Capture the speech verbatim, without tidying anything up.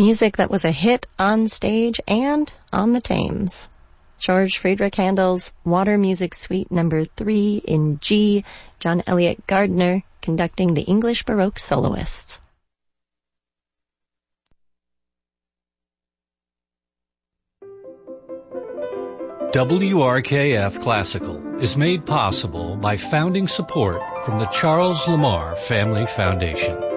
Music that was a hit on stage and on the Thames. George Friedrich Handel's Water Music Suite number three in G, John Eliot Gardiner conducting the English Baroque soloists. W R K F Classical is made possible by founding support from the Charles Lamar Family Foundation.